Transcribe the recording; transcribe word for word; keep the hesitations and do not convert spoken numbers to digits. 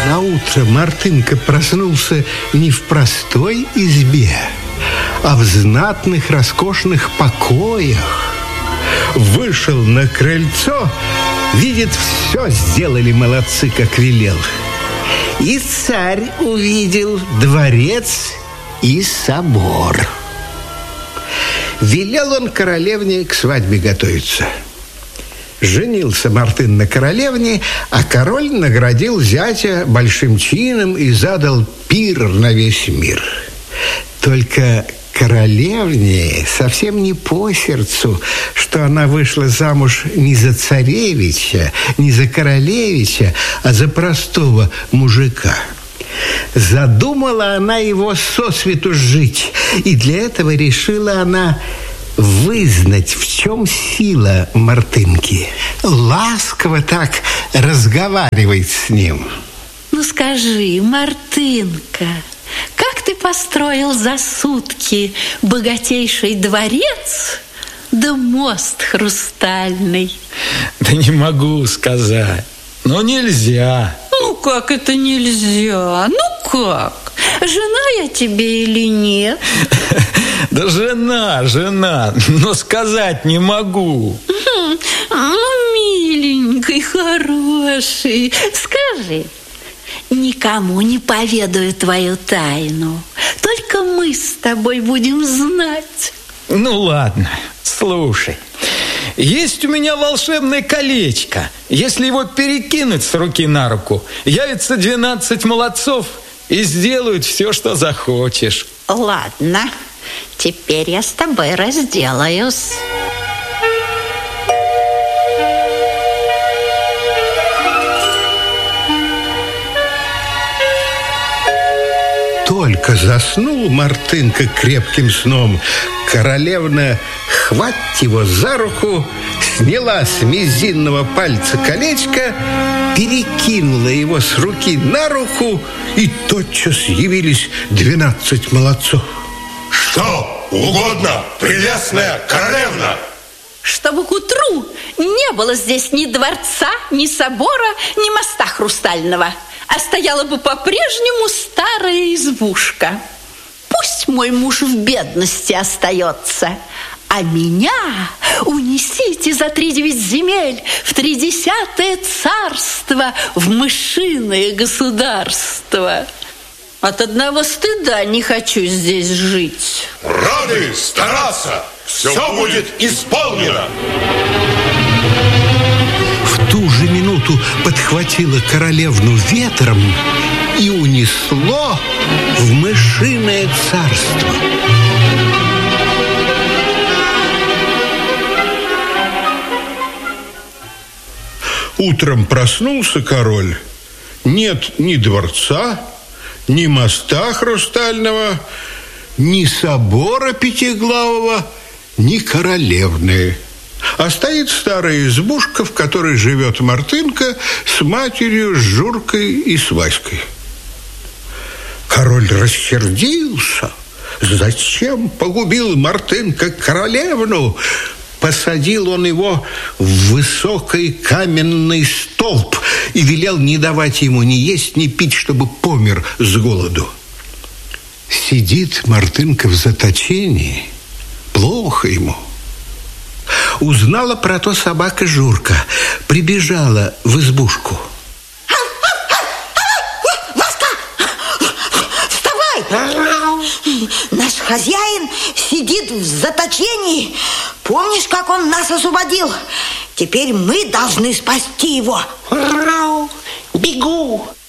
Наутро Мартынка проснулся не в простой избе, а в знатных роскошных покоях. Вышел на крыльцо, видит, все сделали молодцы, как велел. И царь увидел дворец и собор. Велел он королевне к свадьбе готовиться. Женился Мартын на королевне, а король наградил зятя большим чином и задал пир на весь мир. Только королевне совсем не по сердцу, что она вышла замуж не за царевича, не за королевича, а за простого мужика. Задумала она его сосвету жить, и для этого решила она вызнать, в чем сила Мартынки. Ласково так разговаривает с ним. Ну скажи, Мартынка, как ты построил за сутки богатейший дворец да мост хрустальный? Да не могу сказать. Но нельзя. Ну как это нельзя? Ну как? Жена я тебе или нет? Да жена, жена, но сказать не могу. Ну, миленький, хороший, скажи. Никому не поведаю твою тайну. Только мы с тобой будем знать. Ну ладно, слушай. Есть у меня волшебное колечко. Если его перекинуть с руки на руку, явится двенадцать молодцов и сделают все, что захочешь. Ладно, теперь я с тобой разделаюсь. Только заснул Мартынка крепким сном, королевна хватит его за руку, сняла с мизинного пальца колечко, перекинула его с руки на руку, и тотчас явились двенадцать молодцов. Что угодно, прелестная королевна? Чтобы к утру не было здесь ни дворца, ни собора, ни моста хрустального, а стояла бы по-прежнему старая избушка. Пусть мой муж в бедности остается, а меня унесите за тридевять земель в тридесятое царство, в мышиное государство. От одного стыда не хочу здесь жить. Рады стараться, все, все будет исполнено. В ту же минуту подхватило королевну ветром и унесло в мышиное царство. Утром проснулся король. Нет ни дворца, ни моста хрустального, ни собора пятиглавого, ни королевны. А стоит старая избушка, в которой живет Мартынка с матерью, с Журкой и с Васькой. Король рассердился. Зачем погубил Мартынка королевну? Посадил он его в высокий каменный столб и велел не давать ему ни есть, ни пить, чтобы помер с голоду. Сидит Мартынка в заточении, плохо ему. Узнала про то собака Журка, прибежала в избушку. Васька, вставай! Наш хозяин сидит в заточении. Помнишь, как он нас освободил? Теперь мы должны спасти его. Бегу!